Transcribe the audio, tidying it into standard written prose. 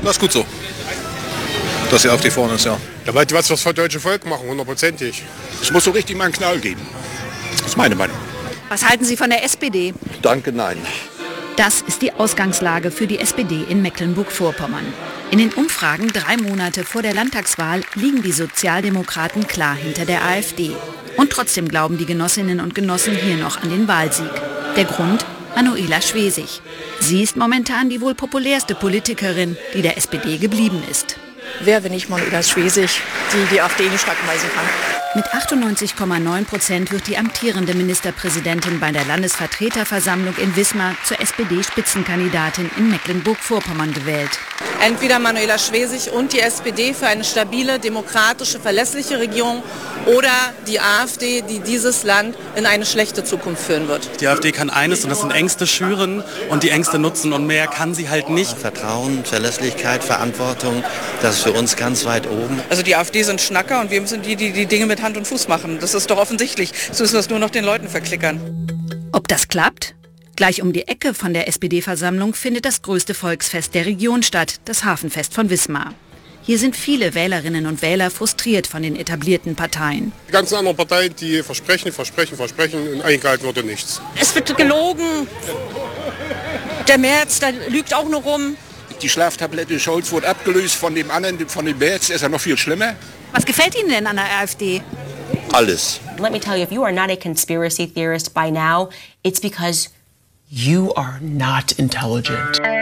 Das ist gut so, dass die AfD vorne ist, ja. Ja, weil die was fürs deutsche Volk machen, hundertprozentig. Es muss so richtig mal einen Knall geben. Das ist meine Meinung. Was halten Sie von der SPD? Danke, nein. Das ist die Ausgangslage für die SPD in Mecklenburg-Vorpommern. In den Umfragen 3 Monate vor der Landtagswahl liegen die Sozialdemokraten klar hinter der AfD. Und trotzdem glauben die Genossinnen und Genossen hier noch an den Wahlsieg. Der Grund? Manuela Schwesig. Sie ist momentan die wohl populärste Politikerin, die der SPD geblieben ist. Wer, wenn nicht Manuela Schwesig, die AfD in die Schranken weisen kann? Mit 98,9% wird die amtierende Ministerpräsidentin bei der Landesvertreterversammlung in Wismar zur SPD-Spitzenkandidatin in Mecklenburg-Vorpommern gewählt. Entweder Manuela Schwesig und die SPD für eine stabile, demokratische, verlässliche Regierung oder die AfD, die dieses Land in eine schlechte Zukunft führen wird. Die AfD kann eines und das sind Ängste schüren und die Ängste nutzen und mehr kann sie halt nicht. Vertrauen, Verlässlichkeit, Verantwortung, das ist für uns ganz weit oben. Also die AfD sind Schnacker und wir müssen die Dinge mit Hand und Fuß machen. Das ist doch offensichtlich. So müssen wir es nur noch den Leuten verklickern. Ob das klappt? Gleich um die Ecke von der SPD-Versammlung findet das größte Volksfest der Region statt, das Hafenfest von Wismar. Hier sind viele Wählerinnen und Wähler frustriert von den etablierten Parteien. Die ganzen anderen Parteien, die versprechen und eingehalten wurde nichts. Es wird gelogen. Der Merz, da lügt auch nur rum. Die Schlaftablette Scholz wurde abgelöst von dem anderen, von dem Merz. Ist ja noch viel schlimmer. Was gefällt Ihnen denn an der AfD? Alles. Let me tell you, if you are not a conspiracy theorist by now, it's because You are not intelligent.